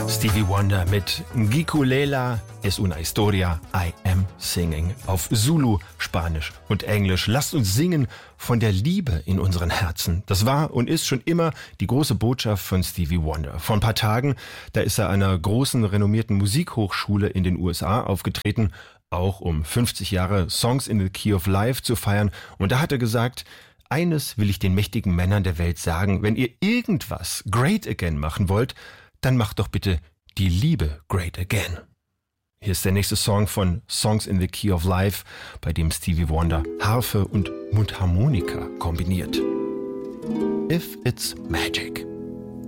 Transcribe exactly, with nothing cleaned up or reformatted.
Stevie Wonder mit Gikulela es una historia, I am singing. Auf Zulu, Spanisch und Englisch. Lasst uns singen von der Liebe in unseren Herzen. Das war und ist schon immer die große Botschaft von Stevie Wonder. Vor ein paar Tagen, da ist er einer großen, renommierten Musikhochschule in den U S A aufgetreten, auch um fünfzig Jahre Songs in the Key of Life zu feiern. Und da hat er gesagt: Eines will ich den mächtigen Männern der Welt sagen: Wenn ihr irgendwas great again machen wollt, dann macht doch bitte die Liebe great again. Hier ist der nächste Song von Songs in the Key of Life, bei dem Stevie Wonder Harfe und Mundharmonika kombiniert. If It's Magic.